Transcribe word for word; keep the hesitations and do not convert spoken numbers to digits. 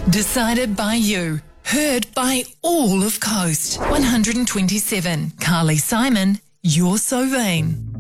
Decided by you. Heard by all of Coast. one hundred twenty-seven. Carly Simon, You're So Vain.